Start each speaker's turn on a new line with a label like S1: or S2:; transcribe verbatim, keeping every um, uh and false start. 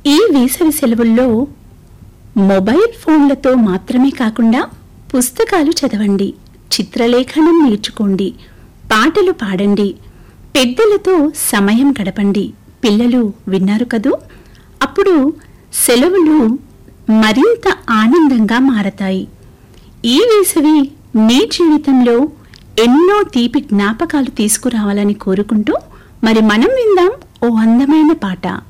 S1: ఈ వేసవి సెలవుల్లో మొబైల్ ఫోన్లతో మాత్రమే కాకుండా పుస్తకాలు చదవండి, చిత్రలేఖనం నేర్చుకోండి, పాటలు పాడండి, పెద్దలతో సమయం గడపండి. పిల్లలు విన్నారు కదూ? అప్పుడు సెలవులు మరింత ఆనందంగా మారతాయి. ఈ వేసవి మీ జీవితంలో ఎన్నో తీపి జ్ఞాపకాలు తీసుకురావాలని కోరుకుంటూ మరి మనం విందాం ఓ అందమైన పాట.